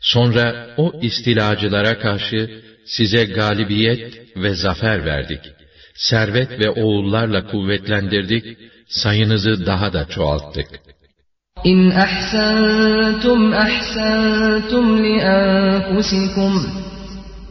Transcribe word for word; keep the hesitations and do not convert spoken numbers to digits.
Sonra o istilacılara karşı size galibiyet ve zafer verdik. Servet ve oğullarla kuvvetlendirdik, sayınızı daha da çoğalttık. İn ahsantum ahsantum li anfusikum